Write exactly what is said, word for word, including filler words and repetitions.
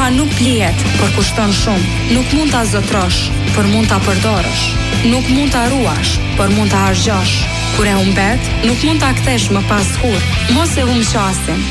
Puna nuk blihet, por kushton shumë. Nuk mund ta zotrosh, por mund ta përdorësh. Nuk mund ta ruash, por mund ta harxhosh. Kur e humbet, nuk mund ta kthesh më pas kur. Mos e humb qasin.